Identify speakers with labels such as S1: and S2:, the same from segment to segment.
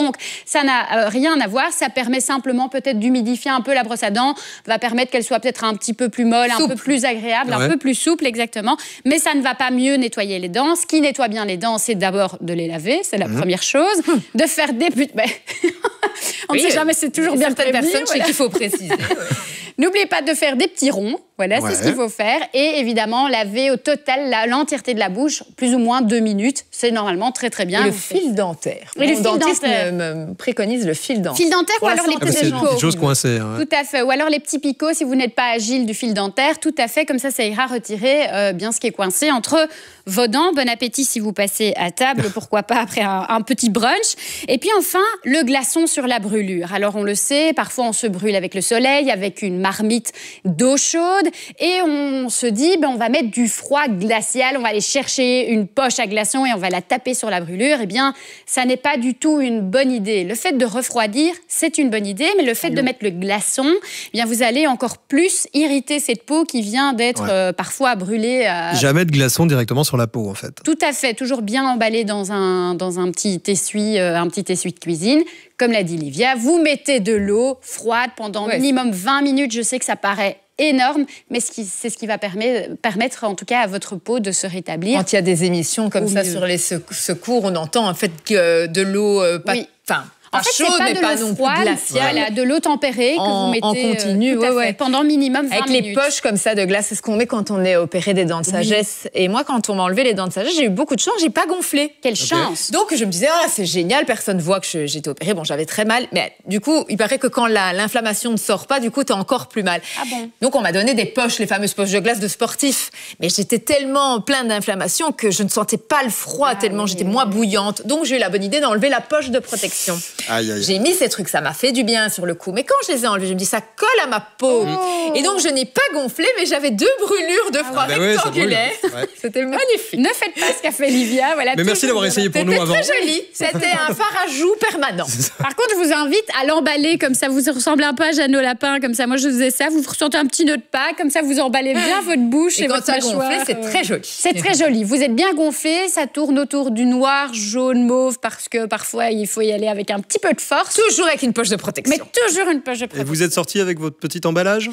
S1: Donc, ça n'a rien à voir. Ça permet simplement peut-être d'humidifier un peu la brosse à dents, va permettre qu'elle soit peut-être un petit peu plus molle, un peu plus agréable, un peu plus souple, exactement. Mais ça ne va pas mieux nettoyer les dents. Ce qui nettoie bien les dents, c'est d'abord de les laver, c'est la première chose. De faire des... On ne sait jamais, c'est toujours bien
S2: certaines personnes chez qui il faut préciser.
S1: N'oubliez pas de faire des petits ronds. Voilà, c'est ce qu'il faut faire. Et évidemment, laver au total l'entièreté de la bouche, plus ou moins 2 minutes. C'est normalement très, très bien.
S2: Et le fil dentaire.
S1: Et
S2: Mon dentiste me préconise le fil dentaire.
S1: Fil dentaire ou alors les petits picots.
S3: C'est une petite chose coincée. Hein.
S1: Tout à fait. Ou alors les petits picots, si vous n'êtes pas agile du fil dentaire, tout à fait. Comme ça ira retirer bien ce qui est coincé entre vos dents. Bon appétit si vous passez à table, pourquoi pas après un petit brunch. Et puis enfin, le glaçon sur la brûlure. Alors on le sait, parfois on se brûle avec le soleil, avec une marmite d'eau chaude. Et on se dit, on va mettre du froid glacial, on va aller chercher une poche à glaçons et on va la taper sur la brûlure. Eh bien, ça n'est pas du tout une bonne idée. Le fait de refroidir, c'est une bonne idée, mais le fait de mettre le glaçon, eh bien, vous allez encore plus irriter cette peau qui vient d'être parfois brûlée.
S3: Jamais de glaçon directement sur la peau, en fait.
S1: Tout à fait, toujours bien emballé dans un petit essuie de cuisine. Comme l'a dit Livia, vous mettez de l'eau froide pendant minimum 20 minutes. Je sais que ça paraît énorme, mais c'est ce qui va permettre en tout cas à votre peau de se rétablir.
S2: Quand il y a des émissions comme ça sur les secours, on entend en fait que de l'eau
S1: En fait,
S2: chaude,
S1: c'est
S2: mais pas non plus glaciale.
S1: Voilà, de l'eau tempérée que vous mettez
S2: en continu,
S1: pendant minimum 20
S2: Avec
S1: minutes.
S2: les poches comme ça de glace, c'est ce qu'on met quand on est opéré des dents de sagesse. Et moi, quand on m'a enlevé les dents de sagesse, j'ai eu beaucoup de chance, j'ai pas gonflé.
S1: Quelle chance!
S2: Donc je me disais, c'est génial, personne voit que j'étais opérée. Bon, j'avais très mal, mais du coup, il paraît que quand l'inflammation ne sort pas, du coup, t'as encore plus mal.
S1: Ah bon?
S2: Donc on m'a donné des poches, les fameuses poches de glace de sportifs. Mais j'étais tellement pleine d'inflammation que je ne sentais pas le froid, tellement j'étais moins bouillante. Donc j'ai eu la bonne idée d'enlever la poche de protection. J'ai mis ces trucs, ça m'a fait du bien sur le coup. Mais quand je les ai enlevés, je me dis, ça colle à ma peau. Et donc, je n'ai pas gonflé, mais j'avais 2 brûlures de froid rectangulaires. C'était magnifique.
S1: Ne faites pas ce qu'a fait Livia. Voilà,
S3: mais merci d'avoir essayé pour nous avant.
S2: C'était très joli. C'était un fard à joues permanent.
S1: Par contre, je vous invite à l'emballer comme ça. Vous ressemblez un peu à Jeannot Lapin, comme ça. Moi, je faisais ça. Vous ressentez un petit nœud de pas, comme ça, vous emballez bien votre bouche et votre mâchoire.
S2: Quand ça gonflé, c'est très joli.
S1: C'est très joli. Vous êtes bien gonflé. Ça tourne autour du noir, jaune, mauve, parce que parfois, il faut y aller avec un petit peu de force.
S2: Toujours avec une poche de protection.
S1: Mais toujours une poche de protection.
S3: Et vous êtes sorti avec votre petit emballage?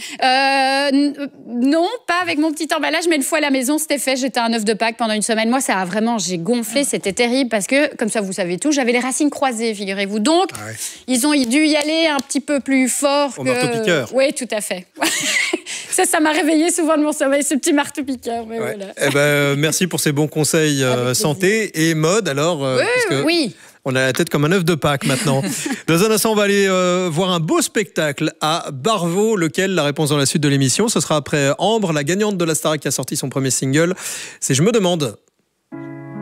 S1: Non, pas avec mon petit emballage, mais une fois à la maison, c'était fait. J'étais un œuf de Pâques pendant une semaine. Moi, ça a vraiment, j'ai gonflé, c'était terrible parce que, comme ça, vous savez tout, j'avais les racines croisées, figurez-vous. Donc, ils ont dû y aller un petit peu plus fort.
S3: Au marteau-piqueur.
S1: Oui, tout à fait. Ça m'a réveillé souvent de mon sommeil, ce petit marteau-piqueur. Voilà.
S3: Merci pour ces bons conseils santé et mode, alors.
S1: Oui.
S3: On a la tête comme un œuf de Pâques maintenant. Dans un instant, on va aller voir un beau spectacle à Barvaux, lequel, la réponse dans la suite de l'émission, ce sera après Ambre, la gagnante de la Starac qui a sorti son premier single. C'est Je me demande.